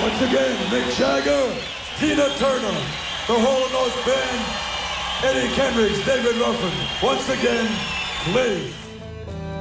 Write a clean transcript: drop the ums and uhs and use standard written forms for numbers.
Once again, Mick Jagger, Tina Turner, the Hall & Oates Band, Eddie Kendricks, David Ruffin. Once again, please.